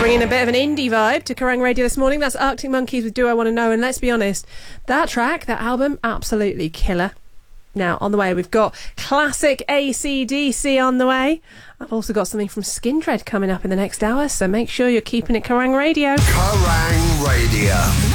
Bringing a bit of an indie vibe to Kerrang Radio this morning. That's Arctic Monkeys with Do I Want to Know? And let's be honest, that track, that album, absolutely killer. Now, on the way, we've got classic AC/DC on the way. I've also got something from Skindred coming up in the next hour, so make sure you're keeping it Kerrang Radio. Kerrang Radio.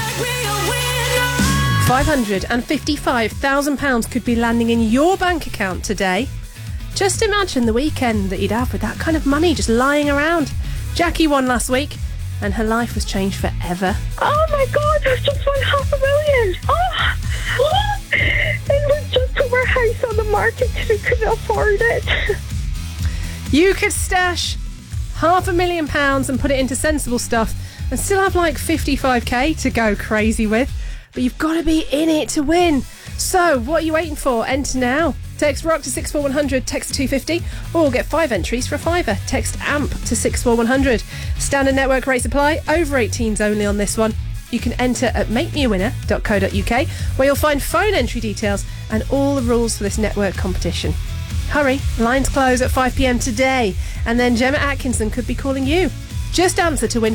£555,000 could be landing in your bank account today. Just imagine the weekend that you'd have with that kind of money just lying around. Jackie won last week, and her life was changed forever. Oh my God, I've just won $500,000. Oh, it was just put our house on the market because we couldn't afford it. You could stash £500,000 and put it into sensible stuff and still have like 55k to go crazy with. But you've got to be in it to win. So, what are you waiting for? Enter now. Text ROCK to 64100, text 250, or get 5 entries for a £5. Text AMP to 64100. Standard network rates apply. Over 18s only on this one. You can enter at makemeawinner.co.uk, where you'll find phone entry details and all the rules for this network competition. Hurry, lines close at 5pm today, and then Gemma Atkinson could be calling you. Just answer to win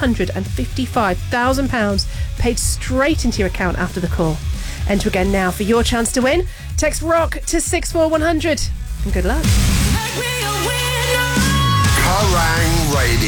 £555,000 paid straight into your account after the call. Enter again now for your chance to win. Text ROCK to 64100. And good luck. Kerrang Radio.